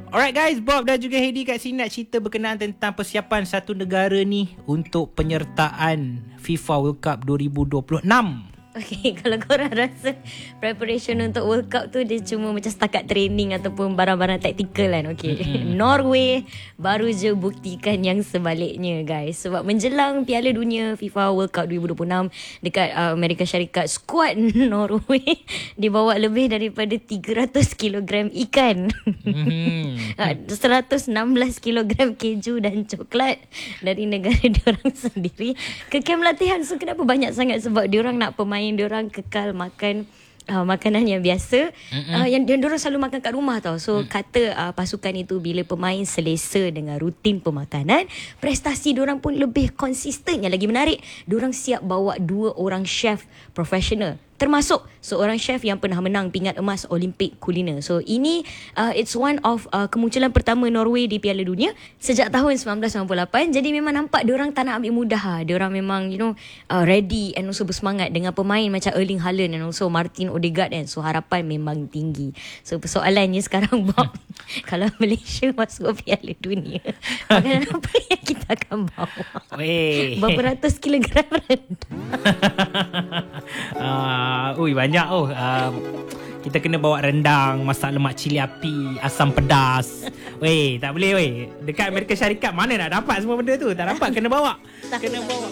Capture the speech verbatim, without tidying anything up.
Alright guys, Bob dan juga Heidi kat sini nak cerita berkenaan tentang persiapan satu negara ni untuk penyertaan FIFA World Cup dua ribu dua puluh enam. Okay, kalau korang rasa preparation untuk World Cup tu dia cuma macam setakat training ataupun barang-barang taktikal kan. Okay, mm-hmm. Norway baru je buktikan yang sebaliknya guys. Sebab menjelang Piala Dunia FIFA World Cup dua ribu dua puluh enam dekat uh, Amerika Syarikat, skuad Norway dibawa lebih daripada tiga ratus kilogram ikan, mm-hmm. seratus enam belas kilogram keju dan coklat dari negara diorang sendiri ke kem latihan. So kenapa banyak sangat? Sebab diorang nak pemain diorang kekal makan Uh, makanan yang biasa, uh, yang yang diorang selalu makan kat rumah tau. So mm. kata uh, pasukan itu bila pemain selesa dengan rutin pemakanan, prestasi diorang pun lebih konsisten. Yang lagi menarik, diorang siap bawa dua orang chef profesional, termasuk seorang chef yang pernah menang pingat emas Olimpik kuliner. So ini uh, it's one of uh, kemunculan pertama Norway di Piala Dunia sejak tahun sembilan belas sembilan puluh lapan. Jadi memang nampak diorang tak nak ambil mudah. Ha. Diorang memang you know uh, ready and also bersemangat dengan pemain macam Erling Haaland and also Martin Odegaard kan. So harapan memang tinggi. So persoalannya sekarang Bob, kalau Malaysia masuk Piala Dunia, makanan apa yang kita akan bawa? Weh. Berapa ratus kilogram rendang? uh, ui banyak oh. Uh, kita kena bawa rendang, masak lemak cili api, asam pedas. Weh, tak boleh weh. Dekat Amerika Syarikat mana nak dapat semua benda tu? Tak dapat, kena bawa. Kena bawa.